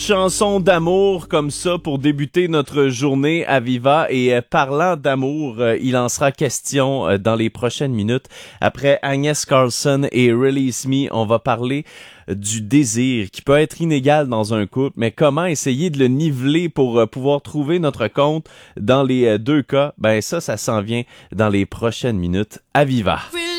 chanson d'amour comme ça pour débuter notre journée à Viva. Et parlant d'amour, il en sera question dans les prochaines minutes. Après Agnes Carlson et Release Me, on va parler du désir qui peut être inégal dans un couple, mais comment essayer de le niveler pour pouvoir trouver notre compte dans les deux cas? Ben ça s'en vient dans les prochaines minutes à Viva.